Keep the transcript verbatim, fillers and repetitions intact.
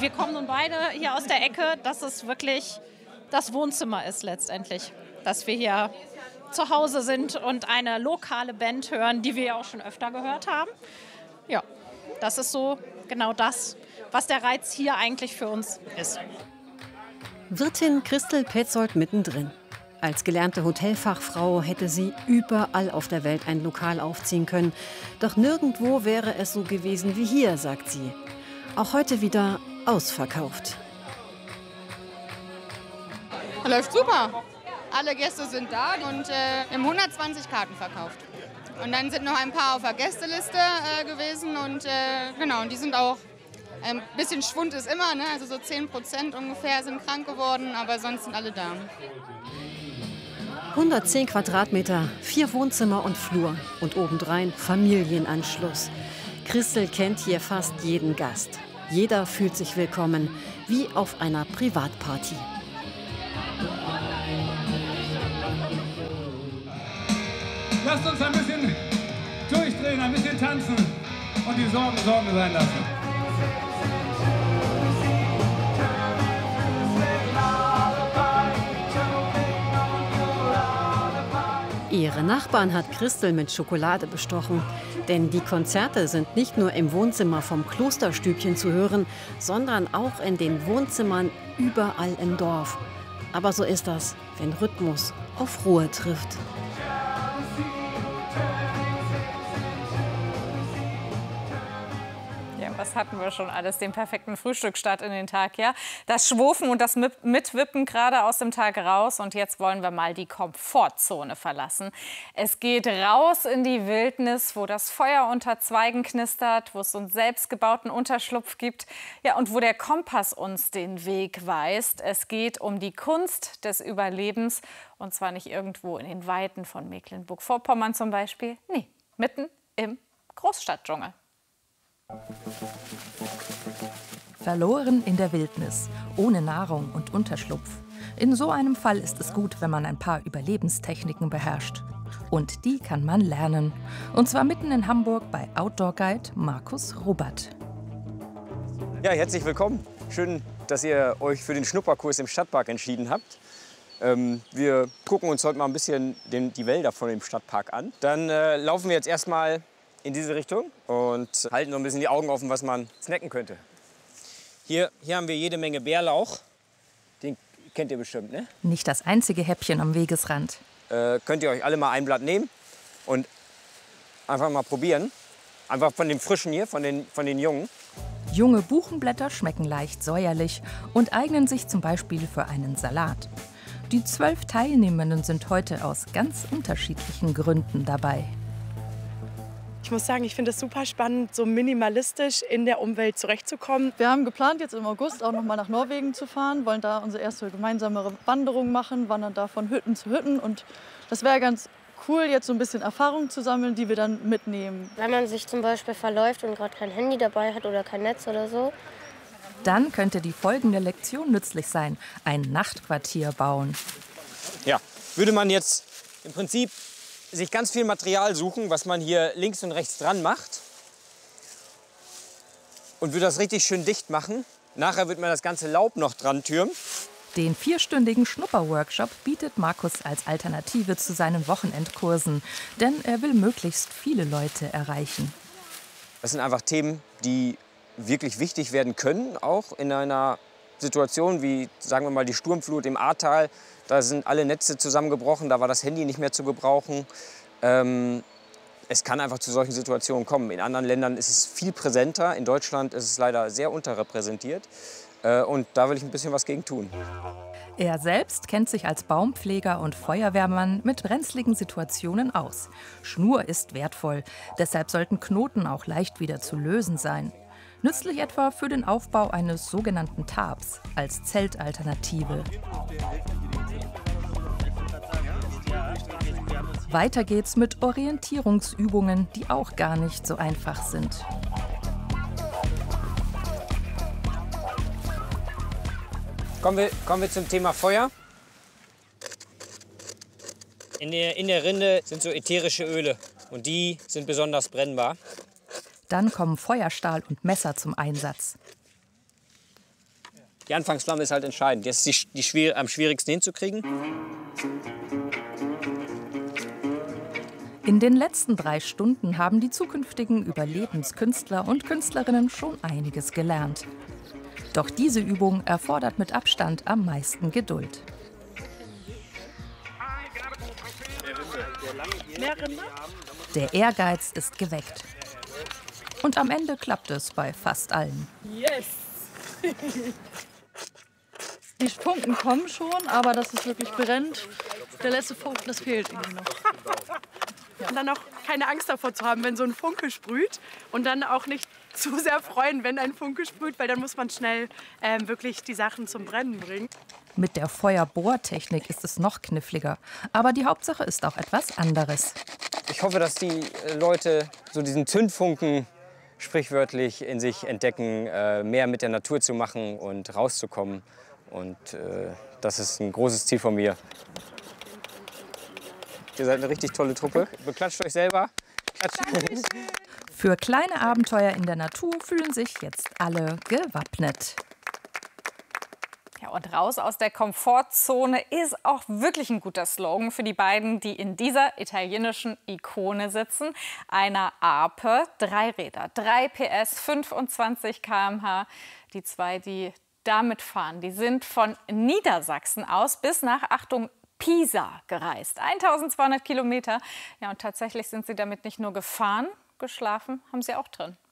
wir kommen nun beide hier aus der Ecke, dass es wirklich das Wohnzimmer ist letztendlich. Dass wir hier zu Hause sind und eine lokale Band hören, die wir ja auch schon öfter gehört haben. Ja, das ist so genau das, was der Reiz hier eigentlich für uns ist. Wirtin Christel Petzold mittendrin. Als gelernte Hotelfachfrau hätte sie überall auf der Welt ein Lokal aufziehen können. Doch nirgendwo wäre es so gewesen wie hier, sagt sie. Auch heute wieder ausverkauft. Läuft super. Alle Gäste sind da und äh, wir haben hundertzwanzig Karten verkauft. Und dann sind noch ein paar auf der Gästeliste äh, gewesen und äh, genau, und die sind auch, ein bisschen Schwund ist immer, ne? Also so zehn Prozent ungefähr sind krank geworden, aber sonst sind alle da. hundertzehn Quadratmeter, vier Wohnzimmer und Flur und obendrein Familienanschluss. Christel kennt hier fast jeden Gast. Jeder fühlt sich willkommen, wie auf einer Privatparty. Lasst uns ein bisschen durchdrehen, ein bisschen tanzen und die Sorgen Sorgen sein lassen. Ihre Nachbarn hat Christel mit Schokolade bestochen. Denn die Konzerte sind nicht nur im Wohnzimmer vom Klosterstübchen zu hören, sondern auch in den Wohnzimmern überall im Dorf. Aber so ist das, wenn Rhythmus auf Ruhe trifft. Was hatten wir schon alles? Den perfekten Frühstücksstart in den Tag, ja? Das Schwufen und das Mitwippen gerade aus dem Tag raus. Und jetzt wollen wir mal die Komfortzone verlassen. Es geht raus in die Wildnis, wo das Feuer unter Zweigen knistert, wo es so einen selbstgebauten Unterschlupf gibt. Ja, und wo der Kompass uns den Weg weist. Es geht um die Kunst des Überlebens. Und zwar nicht irgendwo in den Weiten von Mecklenburg-Vorpommern zum Beispiel. Nee, mitten im Großstadtdschungel. Verloren in der Wildnis, ohne Nahrung und Unterschlupf. In so einem Fall ist es gut, wenn man ein paar Überlebenstechniken beherrscht. Und die kann man lernen. Und zwar mitten in Hamburg bei Outdoor-Guide Markus Rubbert. Ja, herzlich willkommen. Schön, dass ihr euch für den Schnupperkurs im Stadtpark entschieden habt. Ähm, wir gucken uns heute mal ein bisschen den, die Wälder von dem Stadtpark an. Dann äh, laufen wir jetzt erstmal in diese Richtung und halten noch ein bisschen die Augen offen, was man snacken könnte. Hier, hier haben wir jede Menge Bärlauch. Den kennt ihr bestimmt, ne? Nicht das einzige Häppchen am Wegesrand. Äh, könnt ihr euch alle mal ein Blatt nehmen und einfach mal probieren. Einfach von dem Frischen hier, von den, von den Jungen. Junge Buchenblätter schmecken leicht säuerlich und eignen sich zum Beispiel für einen Salat. Die zwölf Teilnehmenden sind heute aus ganz unterschiedlichen Gründen dabei. Ich muss sagen, ich finde es super spannend, so minimalistisch in der Umwelt zurechtzukommen. Wir haben geplant, jetzt im August auch noch mal nach Norwegen zu fahren, wollen da unsere erste gemeinsame Wanderung machen, wandern da von Hütten zu Hütten. Und das wäre ganz cool, jetzt so ein bisschen Erfahrung zu sammeln, die wir dann mitnehmen. Wenn man sich zum Beispiel verläuft und gerade kein Handy dabei hat oder kein Netz oder so. Dann könnte die folgende Lektion nützlich sein: ein Nachtquartier bauen. Ja, würde man jetzt im Prinzip sich ganz viel Material suchen, was man hier links und rechts dran macht. Und würde das richtig schön dicht machen. Nachher wird man das ganze Laub noch dran türmen. Den vierstündigen Schnupperworkshop bietet Markus als Alternative zu seinen Wochenendkursen. Denn er will möglichst viele Leute erreichen. Das sind einfach Themen, die wirklich wichtig werden können, auch in einer Situation wie, sagen wir mal, die Sturmflut im Ahrtal. Da sind alle Netze zusammengebrochen, da war das Handy nicht mehr zu gebrauchen. Ähm, es kann einfach zu solchen Situationen kommen. In anderen Ländern ist es viel präsenter, in Deutschland ist es leider sehr unterrepräsentiert. Äh, und da will ich ein bisschen was gegen tun. Er selbst kennt sich als Baumpfleger und Feuerwehrmann mit brenzligen Situationen aus. Schnur ist wertvoll, deshalb sollten Knoten auch leicht wieder zu lösen sein. Nützlich etwa für den Aufbau eines sogenannten Tarps als Zeltalternative. Weiter geht's mit Orientierungsübungen, die auch gar nicht so einfach sind. Kommen wir, kommen wir zum Thema Feuer. In der, in der Rinde sind so ätherische Öle und die sind besonders brennbar. Dann kommen Feuerstahl und Messer zum Einsatz. Die Anfangsflamme ist halt entscheidend. Das ist die, die schwer, am schwierigsten hinzukriegen. In den letzten drei Stunden haben die zukünftigen Überlebenskünstler und Künstlerinnen schon einiges gelernt. Doch diese Übung erfordert mit Abstand am meisten Geduld. Der Ehrgeiz ist geweckt. Und am Ende klappt es bei fast allen. Yes! Die Funken kommen schon, aber dass es wirklich brennt, der letzte Funken, das fehlt irgendwie noch. Und dann auch keine Angst davor zu haben, wenn so ein Funke sprüht. Und dann auch nicht zu sehr freuen, wenn ein Funke sprüht, weil dann muss man schnell ähm, wirklich die Sachen zum Brennen bringen. Mit der Feuerbohrtechnik ist es noch kniffliger. Aber die Hauptsache ist auch etwas anderes. Ich hoffe, dass die Leute so diesen Zündfunken sprichwörtlich in sich entdecken, äh, mehr mit der Natur zu machen und rauszukommen. Und äh, das ist ein großes Ziel von mir. Ihr seid eine richtig tolle Truppe. Beklatscht euch selber. Für kleine Abenteuer in der Natur fühlen sich jetzt alle gewappnet. Ja, und raus aus der Komfortzone ist auch wirklich ein guter Slogan für die beiden, die in dieser italienischen Ikone sitzen. Einer Ape, drei Räder, drei P S, fünfundzwanzig Kilometer pro Stunde. Die zwei, die damit fahren, die sind von Niedersachsen aus bis nach, Achtung, Pisa gereist. eintausendzweihundert Kilometer. Ja, und tatsächlich sind sie damit nicht nur gefahren, geschlafen haben sie auch drin.